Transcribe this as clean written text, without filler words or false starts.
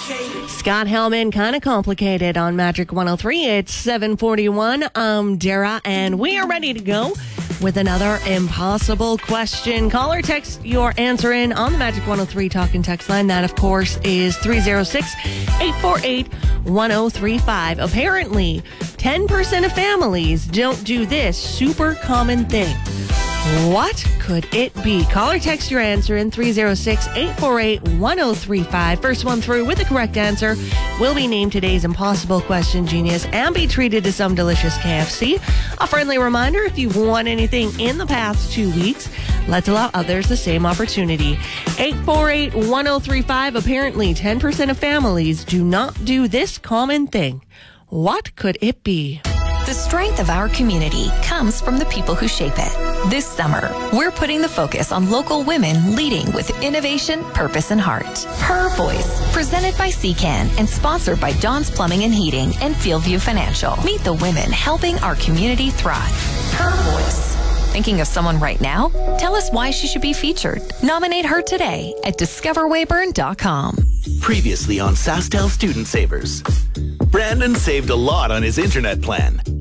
Scott Hellman, Kind of Complicated on Magic 103. It's 7:41. I'm Dara, and we are ready to go with another impossible question. Call or text your answer in on the Magic 103 talk and text line. That, of course, is 306-848-1035. Apparently, 10% of families don't do this super common thing. What could it be? Call or text your answer in 306-848-1035. First one through with the correct answer will be named today's impossible question genius and be treated to some delicious KFC. A friendly reminder, if you've won anything in the past 2 weeks, let's allow others the same opportunity. 848-1035. Apparently, 10% of families do not do this common thing. What could it be? The strength of our community comes from the people who shape it. This summer, we're putting the focus on local women leading with innovation, purpose, and heart. Her Voice, presented by CCAN and sponsored by Don's Plumbing and Heating and Fieldview Financial. Meet the women helping our community thrive. Her Voice. Thinking of someone right now? Tell us why she should be featured. Nominate her today at discoverwayburn.com. Previously on SaskTel Student Savers. Brandon saved a lot on his internet plan.